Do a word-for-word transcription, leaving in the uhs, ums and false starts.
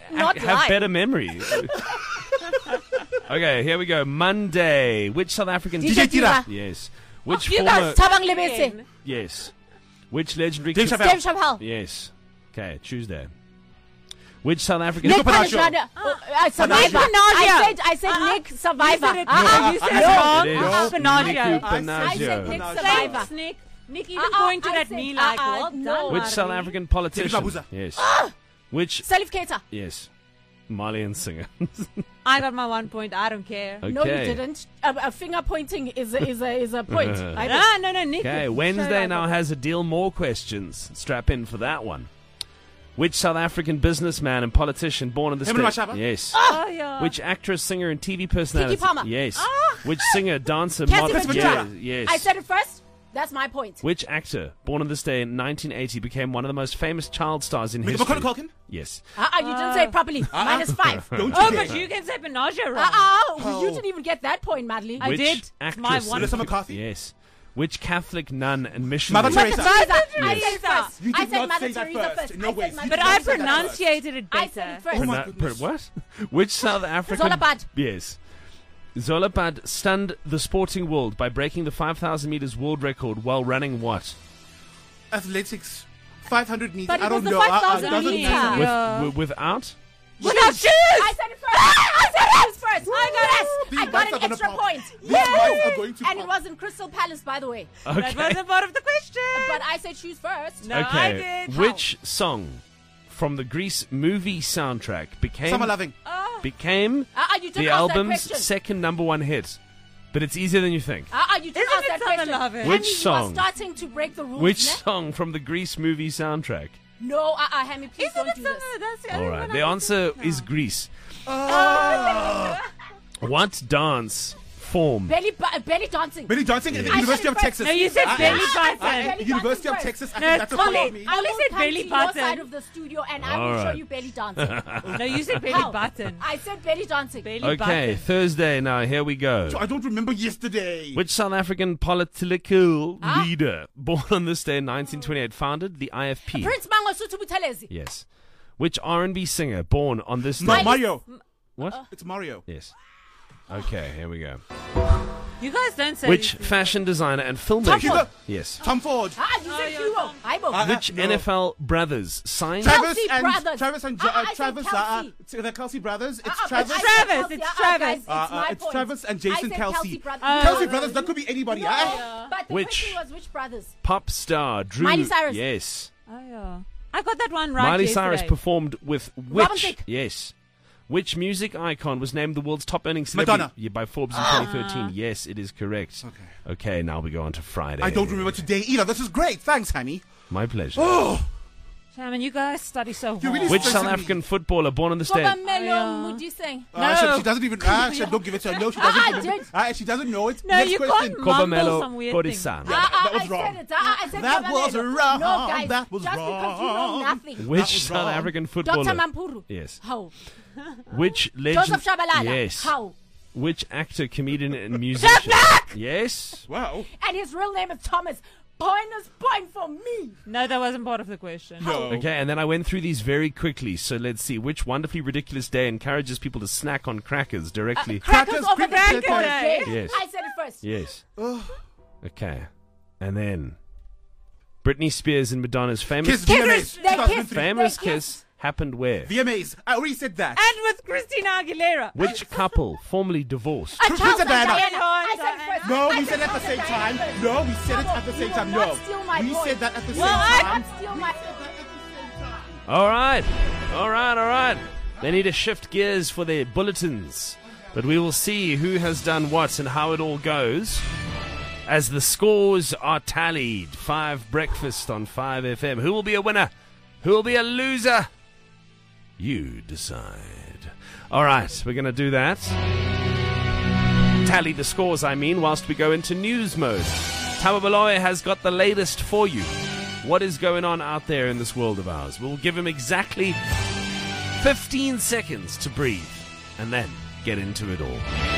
Not have lie. better memory. Okay, here we go. Monday. Which South African... D J Tira. Yes. Which You former... guys, Thabang Lebese. Yes. Which legendary... Dave Chris- Chappelle. Dave Chappelle. Yes. Okay, Tuesday. Which South African... Nick Panacho. Panacho. Oh, uh, Survivor. Nick I Panacho. said, I said Uh-uh. Nick Survivor. You said it, Uh-uh. you said it No. wrong. It is Uh-uh. Panacho. Nicky I said Panacho. Nick Panacho. Survivor. Thanks, Nick. Nick even Uh-uh, pointed I at said, me like, uh-uh, well no. done. Which Harry. South African politician? Mabuza. Yes. Which... Salif Keita. Yes. Malian singer. I got my one point. I don't care. Okay. No, you didn't. A, a finger pointing is a, is a, is a point. I Ah, no, no, Nick. Okay, showed Wednesday I now got- has a deal more questions. Strap in for that one. Which South African businessman and politician born in the Herman state? Mashaba? Yes. Oh, yeah. Which actress, singer, and T V personality? Palmer. Yes. Which singer, dancer, Cassie model? Ventura. Yes. yes. I said it first. That's my point. Which actor, born on this day in nineteen eighty, became one of the most famous child stars in history? Macaulay Culkin? Yes. Uh-uh, you didn't say it properly. Minus five. Don't Oh, you but dare. you can say Panache wrong. Uh-uh, you didn't even get that point, Madly. I Which did. It's actress? my one. Melissa McCarthy? Yes. Which Catholic nun and missionary? Mother Teresa. Teresa. I Yes. said it first. You I did said not Mother say that Teresa first. first. No I way. said Mother You But did I not say that pronunciated it I said it better. first. Oh my Prona- goodness. pro- what? Which South African? Zolapad. Yes. Zolapad stunned the sporting world by breaking the five thousand meters world record while running what? Athletics. five hundred meters. But it I don't was the know. Uh, uh, five thousand doesn't meter. matter. With, Yeah. wi- without? Without shoes! I said it first. I said it first. I got These it. I got lights are an gonna extra pop. point. These lights are going to And it pop. was in Crystal Palace, by the way. Okay. That wasn't part of the question. But I said choose first. No, I okay. did. Which song from the Grease movie soundtrack became Summer Loving. became Uh-uh, you didn't the ask that album's question. second number one hit? But it's easier than you think. Uh-uh, you didn't Isn't ask it that Summer question. Loving? Hammy, Which you song? are starting to break the rules. Which ne? song from the Grease movie soundtrack? No, uh-uh, Hammy, please Isn't don't it do summer? this. That's the All only right. one The I answer can is think Grease. Oh. What dance form? Belly, bu- belly dancing. Belly dancing at the I University said of it first. Texas. No, you said Ah, belly ah, button. ah, Belly University of dancing Texas. I No, think it's that's a called for it. me. I Only will said come belly to button. your side of the studio and I All will show right. you belly dancing. of. No, you said belly How? button. I said belly dancing. Belly Okay, button. Thursday now. Here we go. I don't remember yesterday. Which South African political Ah. leader, born on this day in nineteen twenty-eight, founded the I F P? Prince Mangosuthu Buthelezi. Yes. Which R and B singer, born on this Ma- day? Mario. What? It's Mario. Yes. Okay, here we go. You guys don't say Which these fashion designer and filmmaker? Tom Ford. Yes. Tom Ford. Ah, you Oh, said yeah, hero. Tom. I will. Ah, Which no. N F L brothers signed? Travis Kelsey and brothers. Travis and Ah, uh, I said Travis. Uh, Kelsey. uh, the Kelsey brothers. It's Uh-uh, but Travis. I said Travis, Kelsey. it's Uh-uh, Travis. guys, it's Uh, uh, my it's point. Travis and Jason I said Kelsey. Kelsey brothers. Oh. Kelsey brothers. That could be anybody. No, Ah. but the Which- question was which brothers? Pop star Drew. Miley Cyrus. Yes. Oh, yeah. I got that one right Miley yesterday. Cyrus performed with Robin which? Thicke. Yes. Which music icon was named the world's top earning celebrity Madonna. Yeah, by Forbes in twenty thirteen? Yes, it is correct. Okay. Okay, now we go on to Friday. I don't remember today either. This is great. Thanks, Hammy. My pleasure. Oh, Shaman, you guys study so hard. You really Which stressing South me. African footballer born on this day? Kobamelo yeah. Mudiseng. uh, she, she doesn't even. Ah, she, don't give it to her. No, she doesn't. Ah, I remember. did. Ah, she doesn't know it. No, Next you question. can't mumble Kobamelo some weird thing. Korisana. Yeah, Ah, ah, that was I wrong. said it. Ah, I said That Kobamelo. was wrong. No, guys. That was just because you know wrong. nothing. Which was South wrong. African footballer? Doctor Mampuru. Yes. How? Which legend? Joseph Shabalala. Yes. How? Which actor, comedian, and musician? Yes. Wow. And his real name is Thomas. Bonus point for me. No, that wasn't part of the question. No. Okay, and then I went through these very quickly. So let's see. Which wonderfully ridiculous day encourages people to snack on crackers directly? Crackers Crackers, over the crackers, Cracker crackers. Day. Yes. I said it first. Yes. Ugh. Okay. And then Britney Spears and Madonna's famous Kiss V M As. Kiss. They two thousand kiss. three. famous They kiss. kiss happened where? V M As. I already said that. And with Christina Aguilera. Which couple formerly divorced? A Princess Charles and Diana. Diana. I said it first. No, I we said said it at the Charles same and time. Diana. No, we said it Come at the on, same you time. will No. not steal my We point. said that at the same Well, I- time. Not steal my All right. All right, all right. They need to shift gears for their bulletins. But we will see who has done what and how it all goes as the scores are tallied. Five Breakfast on five F M. Who will be a winner? Who will be a loser? You decide. All right, we're going to do that. Tally the scores, I mean, whilst we go into news mode. Tabo Baloy has got the latest for you. What is going on out there in this world of ours? We'll give him exactly fifteen seconds to breathe and then get into it all.